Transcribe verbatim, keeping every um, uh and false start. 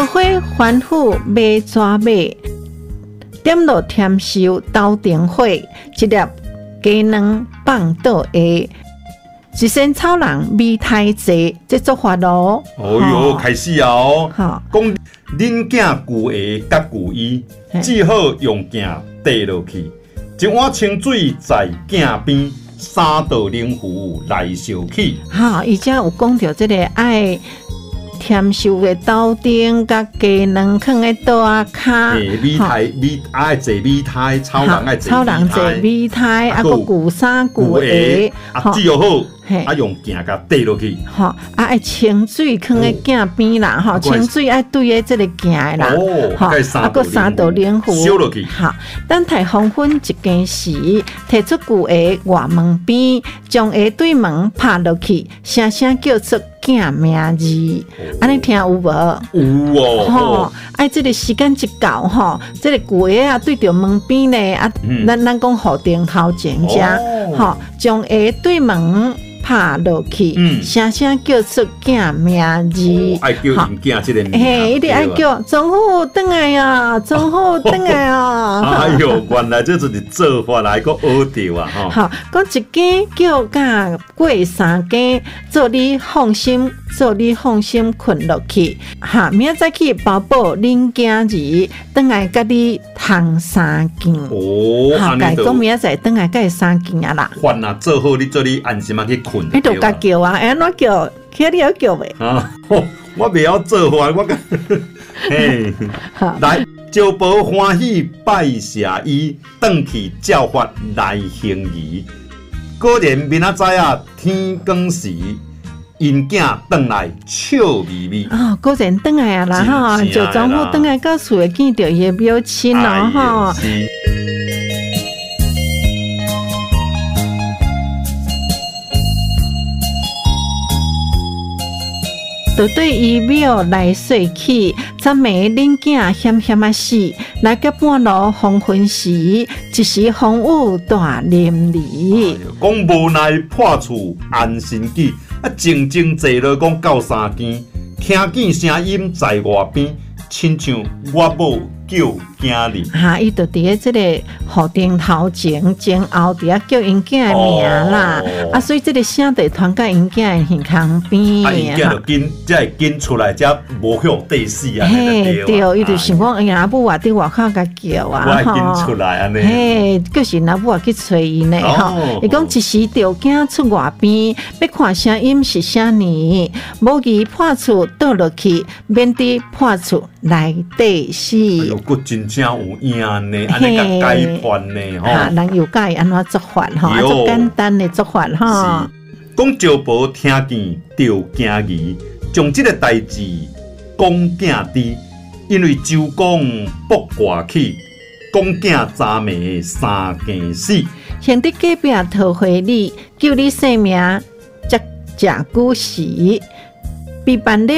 花反复买抓买，点落添收斗阵火，一粒鸡卵放倒下。一身草人味太济，这做法咯。 哦哟，开始啊哦！ 好， 讲恁囝旧鞋甲旧衣，只好用镜滴落去，一碗清水在镜边，三道灵符来烧起。 好，而且有讲到这个爱添收的豆丁甲鸡卵放在刀啊卡， 诶，米胎米爱坐米胎，草人爱坐草人坐米胎，啊个旧衫旧鞋， 啊只要好。啊，用镜甲滴落去， 吼，啊爱清水放在镜边啦，吼，清水爱对喺这个镜的啦， 吼， 啊个三道灵符烧落去， 好，等待黄昏一更时，摕出旧鞋外门边，将鞋对门拍落去，声声叫出镜名字，安尼听有无？ 有哦， 吼，爱这个时间一到吼，这个旧鞋啊对着门边咧，啊，咱咱讲后顶头前遮，吼，将鞋对门。拍落去，声声叫出镜名字， 爱叫因镜这个名， 嘿，一定爱叫总好转来啊，总好转来啊！ 哎呦，原来这就是做法来个学着啊！哈， 好，讲一家叫甲过三家，做你放心，做你放心困落去，哈，明仔再去包保恁囝儿，转来甲你通三件。 哦， 好，甲讲明仔载转来甲伊三件啊啦。 烦啊，做好你做你安心啊去困。 你都甲叫啊？安怎叫？起你要叫未？ 啊，我袂晓做法，我甲嘿，来招保欢喜拜谢伊，转去教法来行仪。果然明仔载啊，天光时，因囝转来笑眯眯。 哦，果然转来啊啦哈，就总好转来到厝会见到伊的表亲咯哈。就对伊庙来说起，昨暝恁囝险险啊死，来到半路黄昏时，一时风雨大淋漓。 讲无奈破厝安心记，啊静静坐落讲到三更，听见声音在外边，亲像我某叫囝哩。 哈，伊就伫咧即个后顶头前前后伫遐叫因囝的名啦，哦、啊，所以即个声就传到因囝的耳孔边。 啊，因囝就紧，才会紧出来，才无向地死啊！ 嘿，对，伊就想讲，哎呀，阿母话伫外口甲叫啊， 我紧出来安尼。 嘿，就是阿母啊去找伊呢，吼，伊讲一时着惊出外边，要看声音是啥呢？无伊破厝倒落去，免得破厝内底死。 哎呦，佫真正有影呢，安尼甲解判呢，吼。 哈，人有解安怎做法吼？啊，做简单的做法吼。 讲招保听见着惊疑，将这个代志讲囝知，因为周公卜卦起，讲囝昨暝三件事。 先伫隔壁桃花里，叫你姓名，才食古时，比办了。